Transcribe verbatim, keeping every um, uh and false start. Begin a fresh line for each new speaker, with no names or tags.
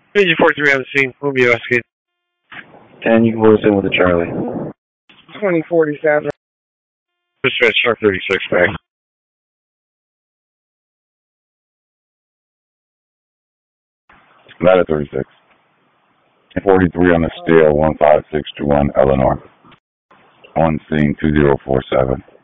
Fiji forty-three on the scene. We'll be investigating.
ten, you can close in with a Charlie.
twenty forty-seven. Dispatch Shark thirty-six back.
Ladder thirty-six. forty-three on the steel, one five six two one, Eleanor. On scene two zero four seven.